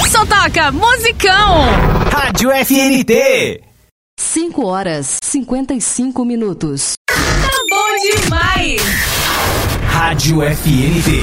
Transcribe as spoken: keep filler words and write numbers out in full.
só toca musicão. Rádio F N T. cinco horas cinquenta e cinco minutos. Tá bom demais. Rádio F N T.